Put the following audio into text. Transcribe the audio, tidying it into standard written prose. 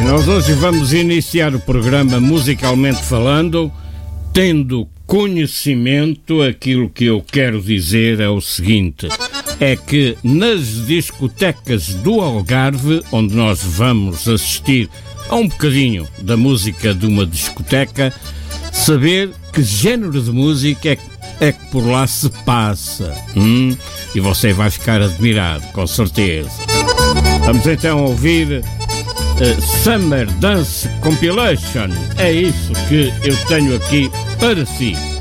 Nós hoje vamos iniciar o programa musicalmente falando, tendo conhecimento. Aquilo que eu quero dizer é o seguinte: é que nas discotecas do Algarve, onde nós vamos assistir a um bocadinho da música de uma discoteca, saber que género de música é que por lá se passa. E você vai ficar admirado, com certeza. Vamos então ouvir Summer Dance Compilation. É isso que eu tenho aqui para si.